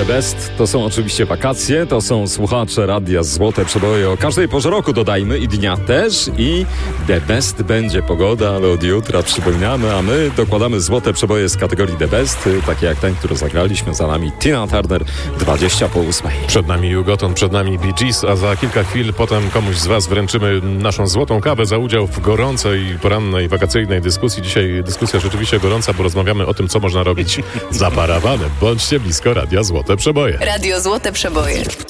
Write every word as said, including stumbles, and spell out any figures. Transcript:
The Best to są oczywiście wakacje, to są słuchacze Radia Złote Przeboje o każdej porze roku, dodajmy, i dnia też, i The Best będzie pogoda, ale od jutra przypominamy, a my dokładamy Złote Przeboje z kategorii The Best, takie jak ten, który zagraliśmy. Za nami Tina Turner, dwadzieścia po ósmej. Przed nami Hugoton, przed nami Bee Gees, a za kilka chwil potem komuś z was wręczymy naszą złotą kawę za udział w gorącej, porannej, wakacyjnej dyskusji. Dzisiaj dyskusja rzeczywiście gorąca, bo rozmawiamy o tym, co można robić za parawanem. Bądźcie blisko Radia Złote Przeboje. Radio Złote Przeboje.